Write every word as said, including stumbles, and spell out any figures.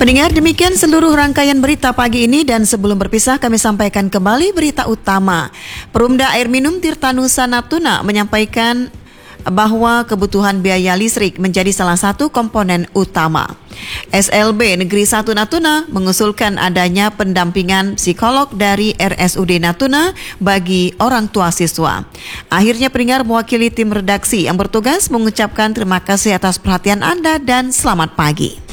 Pendengar, demikian seluruh rangkaian berita pagi ini, dan sebelum berpisah kami sampaikan kembali berita utama. Perumda Air Minum Tirtanusa Natuna menyampaikan bahwa kebutuhan biaya listrik menjadi salah satu komponen utama. S L B Negeri satu Natuna mengusulkan adanya pendampingan psikolog dari R S U D Natuna bagi orang tua siswa. Akhirnya pendengar, mewakili tim redaksi yang bertugas mengucapkan terima kasih atas perhatian Anda dan selamat pagi.